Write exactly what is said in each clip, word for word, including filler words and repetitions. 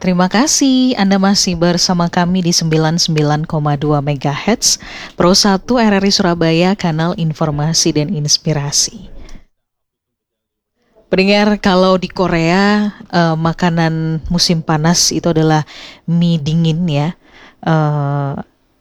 Terima kasih Anda masih bersama kami di sembilan puluh sembilan koma dua megahertz Pro satu R R I Surabaya, kanal informasi dan inspirasi. Pendengar, kalau di Korea eh, makanan musim panas itu adalah mie dingin ya. Eh,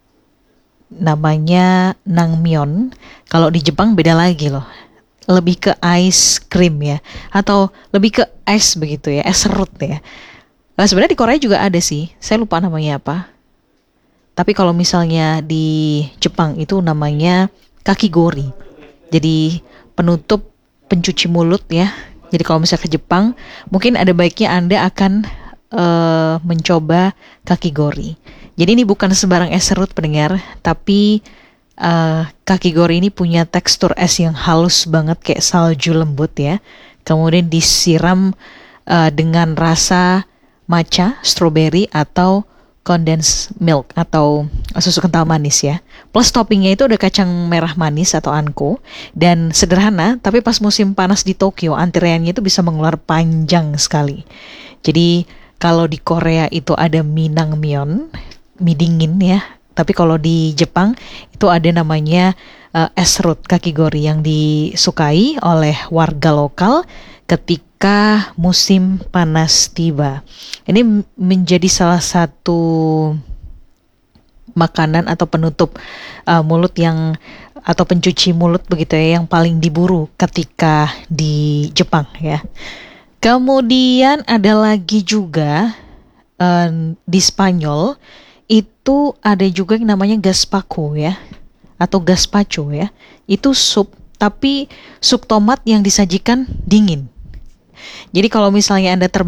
namanya nangmyeon. Kalau di Jepang beda lagi loh. Lebih ke ice cream ya, atau lebih ke es begitu ya, es serut ya. Nah, sebenarnya di Korea juga ada sih, saya lupa namanya apa. Tapi kalau misalnya di Jepang itu namanya kakigori. Jadi penutup pencuci mulut ya. Jadi kalau misalnya ke Jepang, mungkin ada baiknya Anda akan eh, mencoba kakigori. Jadi ini bukan sembarang es serut pendengar, tapi eh, kakigori ini punya tekstur es yang halus banget kayak salju lembut ya. Kemudian disiram eh, dengan rasa matcha, strawberry, atau condensed milk atau susu kental manis ya. Plus toppingnya itu ada kacang merah manis atau anko, dan sederhana, tapi pas musim panas di Tokyo antriannya itu bisa mengular panjang sekali. Jadi kalau di Korea itu ada mie nangmyeon, mie dingin ya. Tapi kalau di Jepang itu ada namanya uh, es serut kakigori yang disukai oleh warga lokal ketika musim panas tiba. Ini menjadi salah satu makanan atau penutup uh, mulut yang atau pencuci mulut begitu ya, yang paling diburu ketika di Jepang ya. Kemudian ada lagi juga uh, di Spanyol itu ada juga yang namanya gazpacho ya, atau gazpacho ya. Itu sup, tapi sup tomat yang disajikan dingin. Jadi kalau misalnya Anda terbang